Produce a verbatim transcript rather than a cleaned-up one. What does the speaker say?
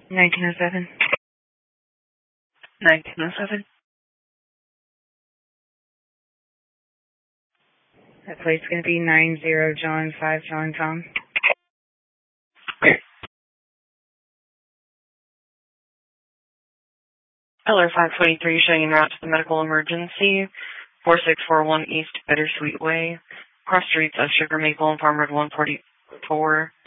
nineteen oh seven. nineteen oh seven. That plate's going to be nine zero John five John Tom. L R five twenty-three showing route to the medical emergency. four six four one East Bittersweet Way. Cross streets of Sugar Maple and Farm Road one forty-four.